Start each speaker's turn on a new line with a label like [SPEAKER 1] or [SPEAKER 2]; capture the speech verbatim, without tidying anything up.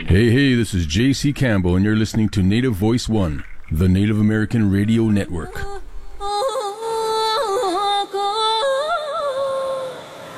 [SPEAKER 1] Hey, hey, this is J C Campbell, and you're listening to Native Voice One, the Native American Radio Network.